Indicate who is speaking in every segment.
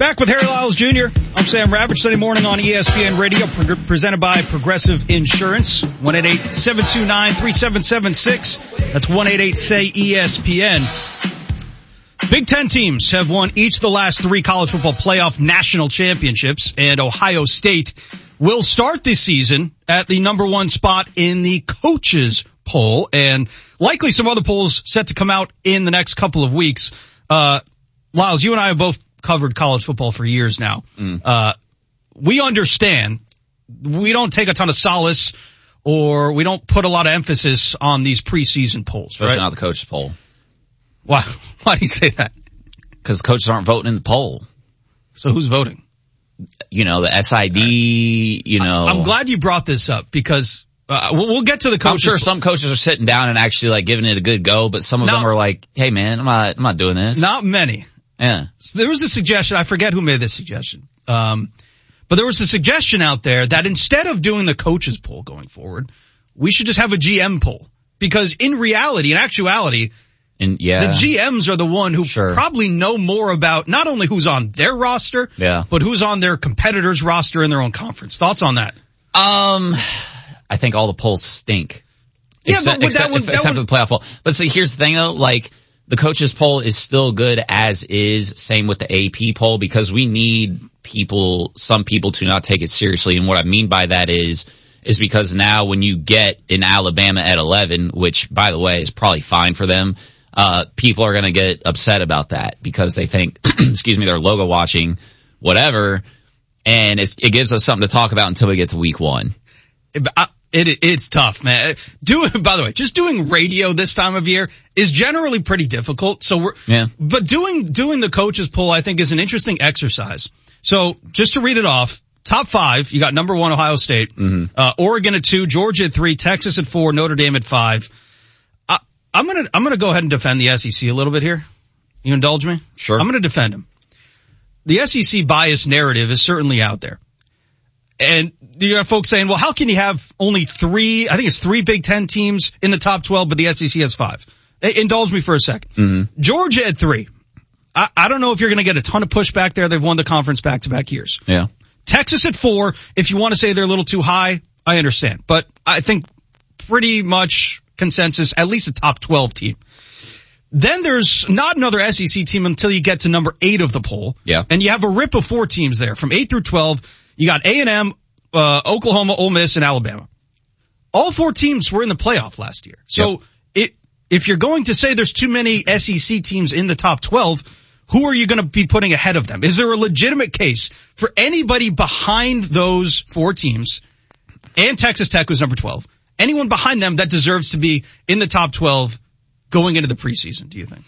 Speaker 1: Back with Harry Lyles Jr. I'm Sam Ravitch, Sunday morning on ESPN Radio, presented by Progressive Insurance. 1-888-729-3776. That's 1-888-SAY-ESPN. Big Ten teams have won each of the last 3 college football playoff national championships, and Ohio State will start this season at the number 1 spot in the coaches poll, and likely some other polls set to come out in the next couple of weeks. Lyles, you and I have both covered college football for years now. We understand we don't take a ton of solace or we don't put a lot of emphasis on these preseason polls,
Speaker 2: especially
Speaker 1: right?
Speaker 2: not the coaches poll.
Speaker 1: Why do you say that?
Speaker 2: Because coaches aren't voting in the poll.
Speaker 1: So who's voting?
Speaker 2: The SID,
Speaker 1: I'm glad you brought this up because we'll get to the coaches.
Speaker 2: I'm sure some coaches are sitting down and actually giving it a good go, but some of them are like, hey man, I'm not doing this.
Speaker 1: Not many.
Speaker 2: Yeah.
Speaker 1: So there was a suggestion, I forget who made this suggestion. But there was a suggestion out there that instead of doing the coaches poll going forward, we should just have a GM poll. Because in actuality, the GMs are the one who probably know more about not only who's on their roster, but who's on their competitors' roster in their own conference. Thoughts on that?
Speaker 2: I think all the polls stink. Except for the playoff poll. But see, here's the thing though, the coaches poll is still good as is, same with the AP poll, because we need some people to not take it seriously. And what I mean by that is because now when you get in Alabama at 11, which by the way is probably fine for them, people are going to get upset about that because they think, they're logo watching, whatever. And it gives us something to talk about until we get to week 1.
Speaker 1: It's tough, man. By the way, just doing radio this time of year is generally pretty difficult. But doing the coaches poll, I think, is an interesting exercise. So just to read it off, top 5, you got number 1 Ohio State, Oregon at 2, Georgia at 3, Texas at 4, Notre Dame at 5. I'm gonna go ahead and defend the SEC a little bit here. You indulge me?
Speaker 2: Sure.
Speaker 1: I'm gonna defend them. The SEC bias narrative is certainly out there. And you have folks saying, well, how can you have only 3 Big Ten teams in the top 12, but the SEC has 5? Indulge me for a second. Georgia at 3. I don't know if you're going to get a ton of pushback there. They've won the conference back-to-back years.
Speaker 2: Yeah.
Speaker 1: Texas at 4. If you want to say they're a little too high, I understand. But I think pretty much consensus, at least a top 12 team. Then there's not another SEC team until you get to number 8 of the poll.
Speaker 2: Yeah.
Speaker 1: And you have a rip of 4 teams there from 8 through 12. You got A&M, Oklahoma, Ole Miss, and Alabama. All 4 teams were in the playoff last year. So if you're going to say there's too many SEC teams in the top 12, who are you going to be putting ahead of them? Is there a legitimate case for anybody behind those 4 teams, and Texas Tech was number 12, anyone behind them that deserves to be in the top 12 going into the preseason, do you think?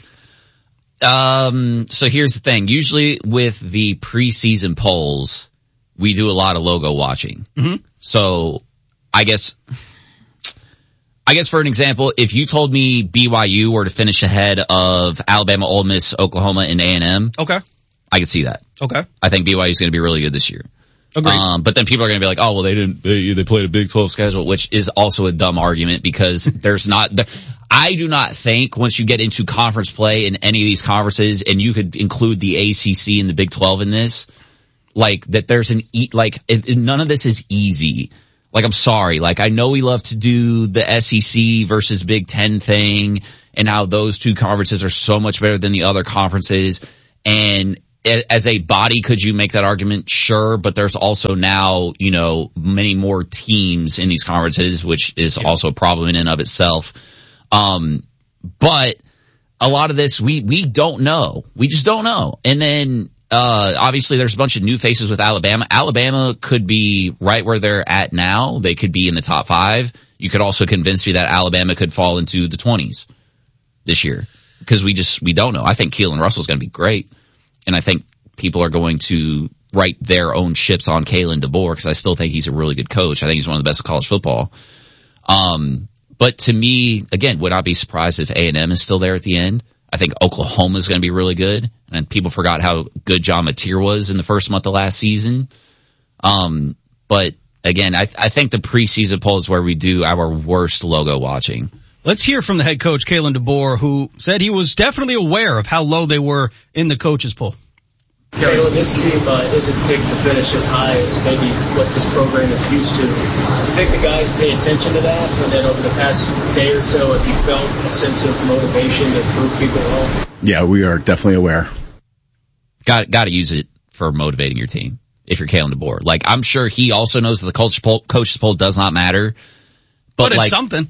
Speaker 2: So here's the thing. Usually with the preseason polls, we do a lot of logo watching. So I guess for an example, if you told me BYU were to finish ahead of Alabama, Ole Miss, Oklahoma, and A&M,
Speaker 1: okay,
Speaker 2: I could see that.
Speaker 1: Okay. I
Speaker 2: think BYU is going to be really good this year.
Speaker 1: Agreed.
Speaker 2: But then people are going to be like, oh, well, they played a Big 12 schedule, which is also a dumb argument because I do not think once you get into conference play in any of these conferences, and you could include the ACC and the Big 12 in this, that there's none of this is easy. I'm sorry. I know we love to do the SEC versus Big Ten thing and how those 2 conferences are so much better than the other conferences. And as a body, could you make that argument? Sure. But there's also now, many more teams in these conferences, which is also a problem in and of itself. But a lot of this, we don't know. We just don't know. And then, obviously there's a bunch of new faces with Alabama. Alabama could be right where they're at now. They could be in the top 5. You could also convince me that Alabama could fall into the 20s this year because we don't know. I think Keelan Russell's going to be great. And I think people are going to write their own ships on Kalen DeBoer because I still think he's a really good coach. I think he's one of the best of college football. But to me, again, would I be surprised if A&M is still there at the end? I think Oklahoma is going to be really good. And people forgot how good John Mateer was in the first month of last season. But again, I think the preseason poll is where we do our worst logo watching.
Speaker 1: Let's hear from the head coach, Kalen DeBoer, who said he was definitely aware of how low they were in the coaches poll.
Speaker 3: Caleb, this team isn't picked to finish as high as maybe what this program is used to. I think the guys pay attention to that, and then over the past day or so, have you felt a sense of motivation to prove people wrong?
Speaker 4: Yeah, we are definitely aware.
Speaker 2: Got to use it for motivating your team if you're Kalen DeBoer. Like, I'm sure he also knows that the coach's poll does not matter.
Speaker 1: But it's
Speaker 2: like,
Speaker 1: something.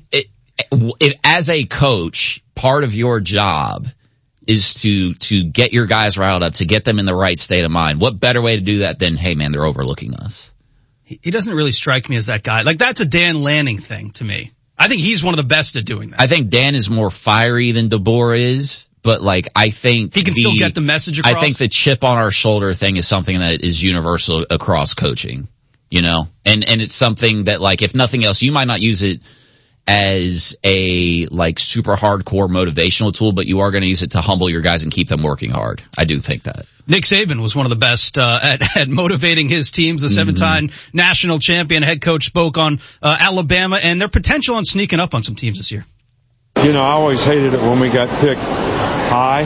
Speaker 2: As a coach, part of your job is to get your guys riled up, to get them in the right state of mind. What better way to do that than, hey man, they're overlooking us?
Speaker 1: He doesn't really strike me as that guy. Like, that's a Dan Lanning thing to me. I think he's one of the best at doing that.
Speaker 2: I think Dan is more fiery than DeBoer is, but like, I think
Speaker 1: he can still get the message across.
Speaker 2: I think the chip on our shoulder thing is something that is universal across coaching, you know? And it's something that, like, if nothing else, you might not use it as a like super hardcore motivational tool, but you are going to use it to humble your guys and keep them working hard. I do think that.
Speaker 1: Nick Saban was one of the best at motivating his teams. The 7-time national champion head coach spoke on Alabama and their potential on sneaking up on some teams this year.
Speaker 5: You know, I always hated it when we got picked high.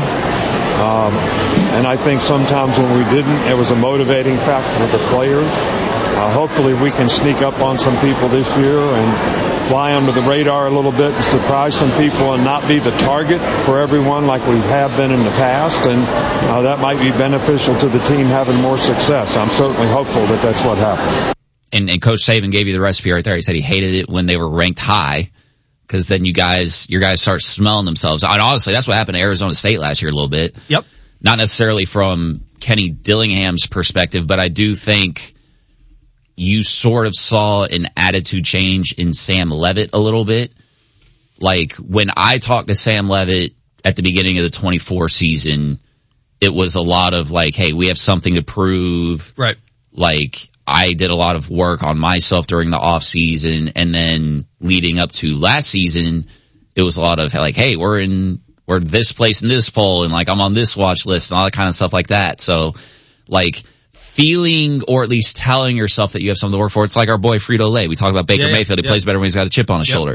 Speaker 5: And I think sometimes when we didn't, it was a motivating factor for the players. Hopefully we can sneak up on some people this year and fly under the radar a little bit and surprise some people and not be the target for everyone like we have been in the past. And that might be beneficial to the team having more success. I'm certainly hopeful that that's what happens.
Speaker 2: And Coach Saban gave you the recipe right there. He said he hated it when they were ranked high, because then your guys start smelling themselves. And honestly, that's what happened to Arizona State last year a little bit.
Speaker 1: Yep. Not
Speaker 2: necessarily from Kenny Dillingham's perspective, but I do think you sort of saw an attitude change in Sam Leavitt a little bit. Like, when I talked to Sam Leavitt at the beginning of the 24 season, it was a lot of like, hey, we have something to prove.
Speaker 1: Right.
Speaker 2: Like, I did a lot of work on myself during the off season, and then leading up to last season, it was a lot of like, hey, we're this place in this poll, and like, I'm on this watch list and all that kind of stuff like that. So, like, feeling, or at least telling yourself that you have something to work for. It's like our boy Frito-Lay. We talk about Baker Mayfield. He plays better when he's got a chip on his shoulder.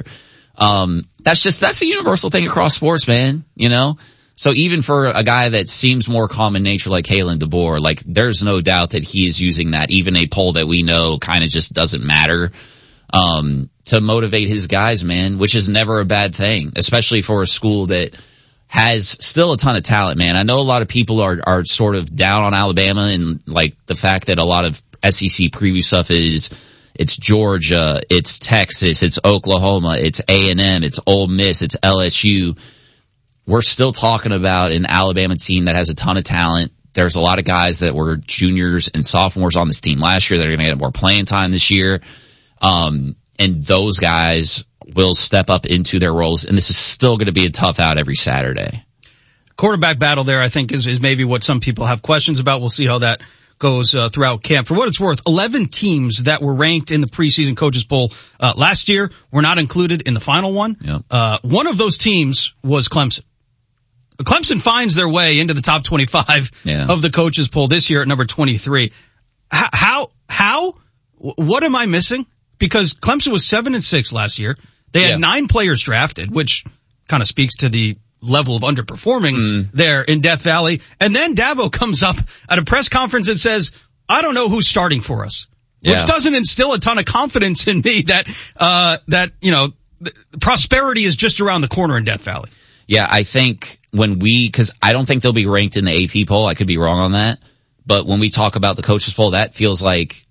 Speaker 2: That's a universal thing across sports, man, you know? So even for a guy that seems more calm in nature like Kalen DeBoer, like, there's no doubt that he is using that, even a poll that we know kind of just doesn't matter, to motivate his guys, man, which is never a bad thing, especially for a school that has still a ton of talent, man. I know a lot of people are sort of down on Alabama, and like the fact that a lot of SEC preview stuff is, it's Georgia, it's Texas, it's Oklahoma, it's A&M, it's Ole Miss, it's LSU. We're still talking about an Alabama team that has a ton of talent. There's a lot of guys that were juniors and sophomores on this team last year that are going to get more playing time this year. And those guys will step up into their roles, and this is still going to be a tough out every Saturday.
Speaker 1: Quarterback battle there, I think, is maybe what some people have questions about. We'll see how that goes throughout camp. For what it's worth, 11 teams that were ranked in the preseason coaches poll last year were not included in the final one.
Speaker 2: Yep.
Speaker 1: One of those teams was Clemson. Clemson finds their way into the top 25 of the coaches poll this year at number 23. How? What am I missing? Because Clemson was 7-6 last year. They had 9 players drafted, which kind of speaks to the level of underperforming there in Death Valley. And then Dabo comes up at a press conference and says, I don't know who's starting for us, which doesn't instill a ton of confidence in me that, you know, prosperity is just around the corner in Death Valley.
Speaker 2: Yeah, I think because I don't think they'll be ranked in the AP poll. I could be wrong on that. But when we talk about the coaches poll, that feels like